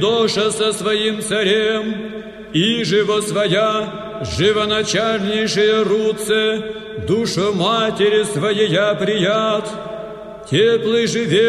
Доша со своим царем, и живо своя, живоначальнейшие руце, душу матери своей прият, теплый живе